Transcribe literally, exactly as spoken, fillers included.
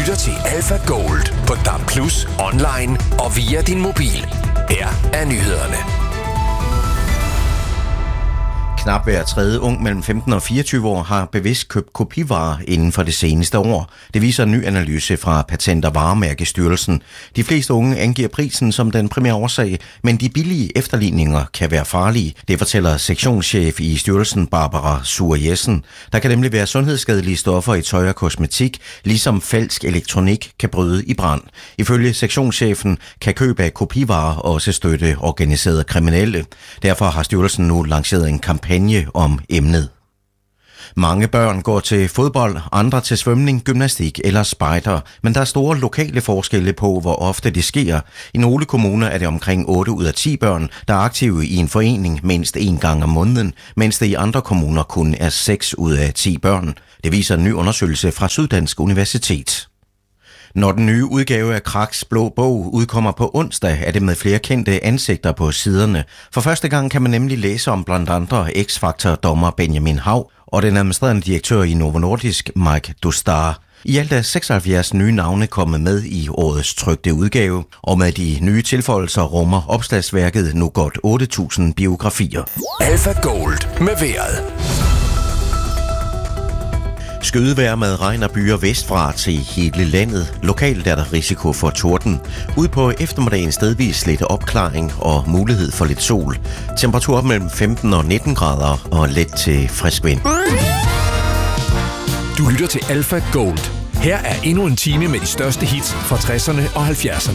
lytter til Alpha Gold på D A B plus, online og via din mobil. Her er nyhederne. Knap hver tredje ung mellem femten og fireogtyve år har bevidst købt kopivarer inden for det seneste år. Det viser en ny analyse fra Patent- og Varemærkestyrelsen. De fleste unge angiver prisen som den primære årsag, men de billige efterligninger kan være farlige. Det fortæller sektionschef i styrelsen Barbara Sur-Jessen. Der kan nemlig være sundhedsskadelige stoffer i tøj og kosmetik, ligesom falsk elektronik kan bryde i brand. Ifølge sektionschefen kan køb af kopivarer også støtte organiserede kriminelle. Derfor har styrelsen nu lanceret en kampagne om emnet. Mange børn går til fodbold, andre til svømning, gymnastik eller spejder, men der er store lokale forskelle på, hvor ofte det sker. I nogle kommuner er det omkring otte ud af ti børn, der er aktive i en forening mindst en gang om måneden, mens det i andre kommuner kun er seks ud af ti børn. Det viser en ny undersøgelse fra Syddansk Universitet. Når den nye udgave af Kraks Blå Bog udkommer på onsdag, er det med flere kendte ansigter på siderne. For første gang kan man nemlig læse om blandt andre X-Factor-dommer Benjamin Hav og den administrerende direktør i Novo Nordisk, Mike Dostar. I alt er seksoghalvfjerds nye navne kommet med i årets trykte udgave, og med de nye tilføjelser rummer opslagsværket nu godt otte tusind biografier. Alpha Gold med vejret. Skødevejr med regn og byer vestfra til hele landet. Lokalt er der risiko for torden. Ud på eftermiddagen stedvis lidt opklaring og mulighed for lidt sol. Temperatur mellem femten og nitten grader og let til frisk vind. Du lytter til Alpha Gold. Her er endnu en time med de største hits fra tresserne og halvfjerdserne.